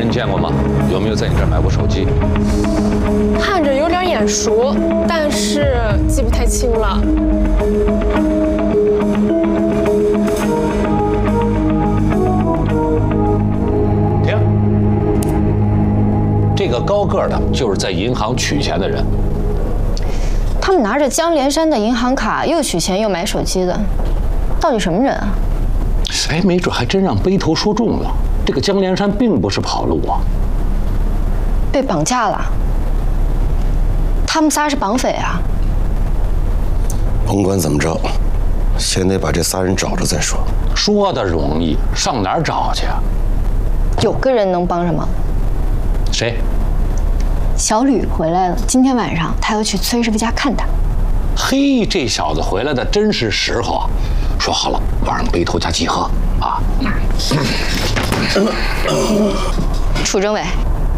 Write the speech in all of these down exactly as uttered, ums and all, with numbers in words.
你见过吗？有没有在你这儿买过手机？ 看着有点眼熟，但是记不太清了。 停！这个高个的就是在银行取钱的人。 他们拿着江连山的银行卡，又取钱又买手机的，到底什么人啊？ 哎，没准还真让背头说中了。这个江连山并不是跑路啊， 被绑架了。他们仨是绑匪啊。 甭管怎么着，先得把这仨人找着再说。 说的容易，上哪儿找去啊？ 有个人能帮上忙。 谁？ 小吕回来了，今天晚上他要去崔师傅家看他。 嘿，这小子回来的真是时候啊！说好了，晚上背头家集合啊！ 楚政委，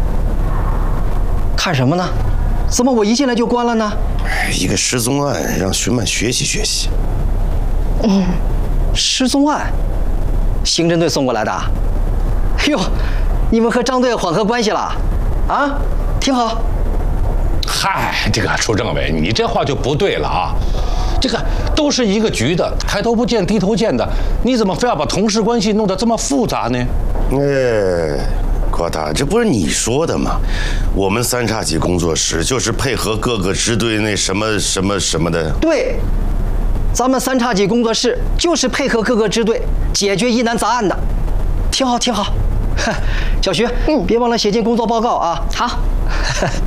看什么呢？怎么我一进来就关了呢？ 一个失踪案，让巡办学习学习。 嗯， 失踪案，刑侦队送过来的。哎呦，你们和张队缓和关系了？啊，挺好。 嗨，这个楚政委，你这话就不对了啊！这个都是一个局的，抬头不见低头见的，你怎么非要把同事关系弄得这么复杂呢？ 哎，郭大，这不是你说的吗？我们三叉戟工作室就是配合各个支队那什么什么什么的。 对，咱们三叉戟工作室就是配合各个支队解决疑难杂案的，挺好挺好。小徐，嗯，别忘了写进工作报告啊。 好。